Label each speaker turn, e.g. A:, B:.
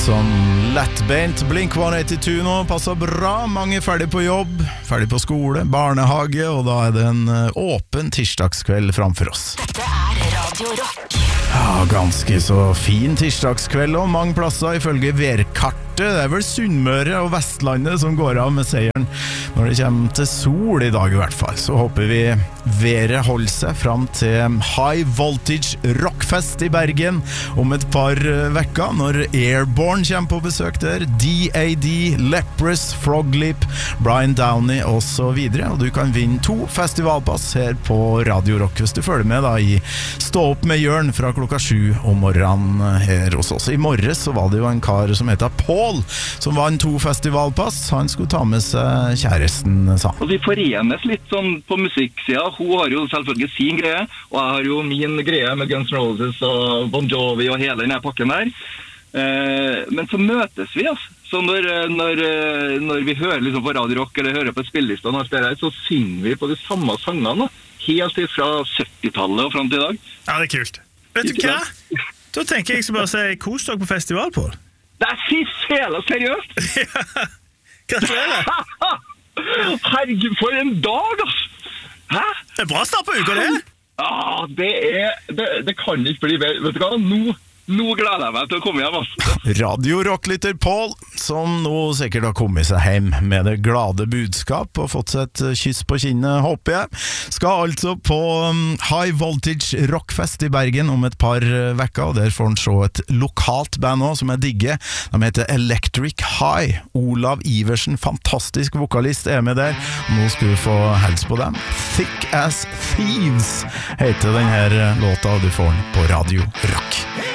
A: sånn lettbeint. Blink-182 nå passer bra. Mange er ferdig på jobb, ferdig på skole, barnehage, og da er det en åpen tirsdagskveld framfor oss.
B: Dette er Radio Rock.
A: Ja, ganske så fin tirsdagskveld, og mange plasser ifølge værkartet. Det er vel Sunnmøre og Vestlandet som går av med seieren når det kommer til sol i dag i hvert fall. Så håper vi været holder seg fram til High Voltage Rockfest i Bergen om et par vekker, når Airborne kommer på besøk der, DAD, Leprous, Froglip, Brian Downey og så videre. Og du kan vinne 2 festivalpass her på Radio Rock hvis du følger med da i Stå opp med Jørn fra klokka 7 om morgenen her hos oss. I morges så var det jo en kar som heter Paul, som vant 2 festivalpass. Han skulle ta med seg kjæresten, sa han.
C: Og vi forenes litt sånn på musikksida. Hun har jo selvfølgelig sin greie, og jeg har jo min greie med Guns N' Roses og Bon Jovi og hele denne pakken der. Men så møtes vi, altså. Så når vi hører liksom på Radio Rock eller hører på spillelistene og alt det der, så synger vi på de samme sangene, helt fra 70-tallet og frem til i dag.
D: Ja, det er kult. Vet du hva? Da tenker jeg skal bare si kos dere på festival, Paul.
C: Det er fela seriøst!
D: Ja, gratulerer!
C: Herregud, for en dag, altså! Hæ?
D: Det er bra start på uka, det!
C: Ja, det kan ikke bli bedre. Vet du hva, nå gleder jeg meg til å komme hjem, altså.
A: Radio Rock-lytter Paul, som nå sikkert har kommet seg hjem med det glade budskap og fått seg et kyss på kinnet, håper jeg. Skal altså på High Voltage Rockfest i Bergen om et par vekker, og der får han se et lokalt band også, som jeg digger. De heter Electric High. Olav Iversen, fantastisk vokalist, er med der. Nå skal vi få helse på dem. Thick as Thieves heter denne låta, og du får den på Radio Rock.